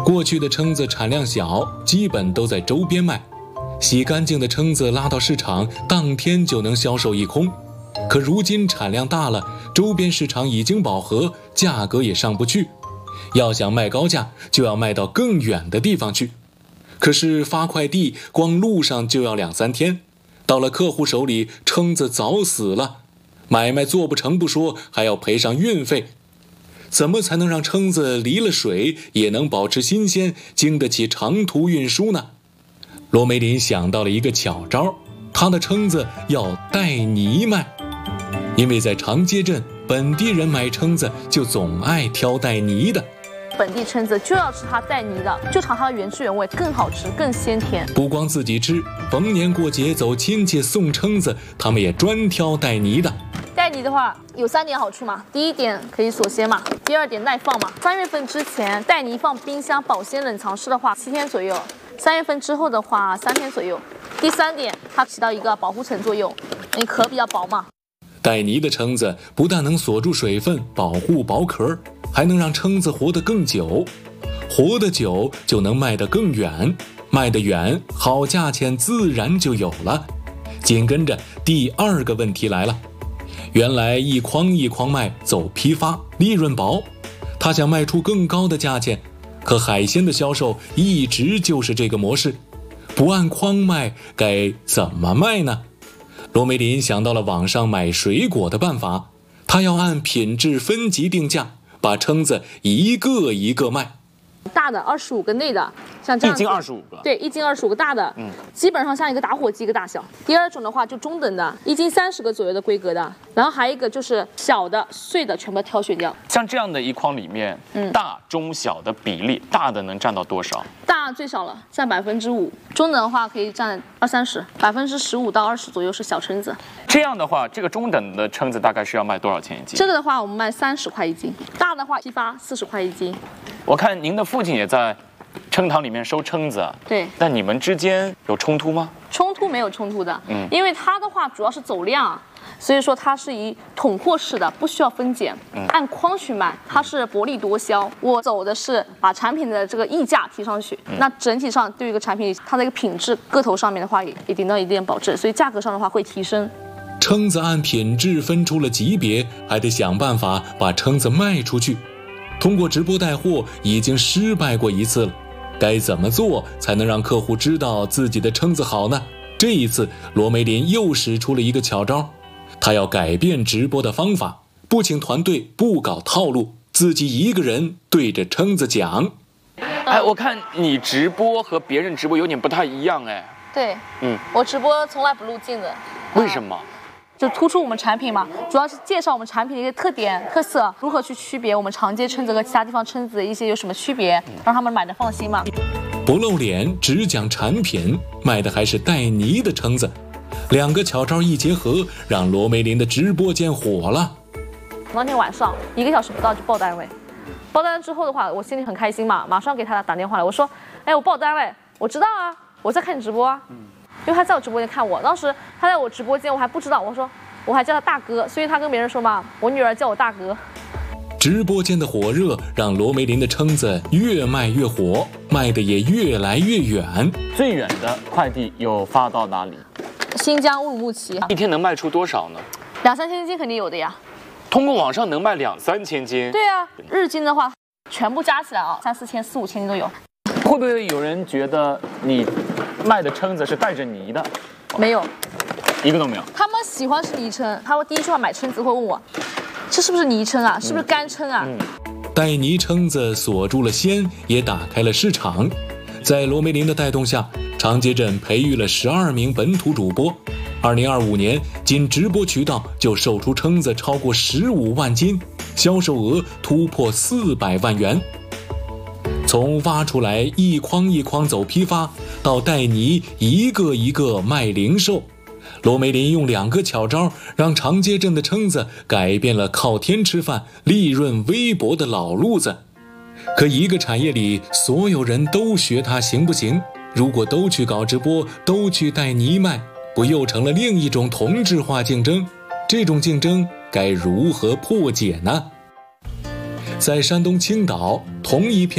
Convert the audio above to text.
过去的蛏子产量小，基本都在周边卖，洗干净的蛏子拉到市场，当天就能销售一空。可如今产量大了，周边市场已经饱和，价格也上不去，要想卖高价，就要卖到更远的地方去。可是发快递，光路上就要2-3天，到了客户手里，蛏子早死了，买卖做不成不说，还要赔上运费。怎么才能让蛏子离了水也能保持新鲜，经得起长途运输呢？罗梅林想到了一个巧招，他的蛏子要带泥卖。因为在长街镇，本地人买蛏子就总爱挑带泥的。 本地蛏子就要吃它带泥的，就尝它的原汁原味，更好吃，更鲜甜。 不光自己吃，逢年过节走亲戚送蛏子，他们也专挑带泥的。 带泥的话有3点好处嘛，第一点可以锁鲜嘛，第2点耐放嘛。3月份之前带泥放冰箱保鲜冷藏室的话7天左右，3月份之后的话3天左右。第3点，它起到一个保护层作用，你壳比较薄嘛。 带泥的蛏子不但能锁住水分，保护薄壳，还能让蛏子活得更久。活得久就能卖得更远，卖得远，好价钱自然就有了。紧跟着第2个问题来了，原来一筐一筐卖，走批发，利润薄。他想卖出更高的价钱，可海鲜的销售一直就是这个模式，不按筐卖，该怎么卖呢？罗梅林想到了网上买水果的办法，他要按品质分级定价，把蛏子一个一个卖。 大的25个内的，像这样子 1斤25个， 对，1斤25个大的，基本上像一个打火机一个大小。第2种的话就中等的，1斤30个左右的规格的，然后还有一个就是小的碎的全部挑选掉。 像这样的一筐里面，大中小的比例，大的能占到多少？ 大最少了，占5%，中等的话可以占20-30%，15%到20%左右是小蛏子。 这样的话，这个中等的蛏子大概是要卖多少钱一斤？ 这个的话我们卖30块一斤，大的话批发40块一斤。 我看您的父亲也在蛏塘里面收蛏子， 对。 但你们之间有冲突吗？ 冲突没有冲突的，因为它的话主要是走量，所以说它是以统货式的，不需要分拣，按筐去卖，它是薄利多销。我走的是把产品的这个溢价提上去，那整体上对于一个产品它的一个品质个头上面的话也得到一定保证，所以价格上的话会提升。 蛏子按品质分出了级别，还得想办法把蛏子卖出去。通过直播带货已经失败过1次了，该怎么做才能让客户知道自己的蛏子好呢？这一次罗梅林又使出了一个巧招，他要改变直播的方法，不请团队，不搞套路，自己一个人对着蛏子讲。 哎，我看你直播和别人直播有点不太一样哎。 对，我直播从来不录镜的。 为什么？ 就突出我们产品嘛，主要是介绍我们产品的一些特点、特色，如何去区别我们长街蛏子和其他地方蛏子的一些有什么区别，让他们买的放心嘛。 不露脸，只讲产品，卖的还是带泥的蛏子，2个巧招一结合，让罗梅林的直播间火了。 当天晚上1个小时不到就报单位，报单之后的话，我心里很开心嘛，马上给他打电话来，我说，哎，我报单了，我知道啊，我在看你直播啊。因为他在我直播间看我，当时他在我直播间，我还不知道，我还叫他大哥，所以他跟别人说嘛，我女儿叫我大哥。 直播间的火热让罗梅林的蛏子越卖越火，卖的也越来越远。 最远的快递有发到哪里？ 新疆乌鲁木齐。 一天能卖出多少呢 ？2-3千斤肯定有的呀。 通过网上能卖2-3千斤？ 对啊，日均的话，全部加起来啊，3-4千、4-5千斤都有。 会不会有人觉得你卖的蛏子是带着泥的？ 没有， 一个都没有。 他们喜欢吃泥蛏，他们第一句话买蛏子会问我，这是不是泥蛏啊？是不是干蛏啊？ 带泥蛏子锁住了鲜，也打开了市场。在罗梅林的带动下，长街镇培育了12名本土主播。2025年，仅直播渠道就售出蛏子超过15万斤，销售额突破400万元。从挖出来一筐一筐走批发，到带泥一个一个卖零售，罗梅林用2个巧招，让长街镇的蛏子改变了靠天吃饭、利润微薄的老路子。可一个产业里所有人都学他行不行？如果都去搞直播，都去带泥卖，不又成了另一种同质化竞争？这种竞争该如何破解呢？在山东青岛，同一片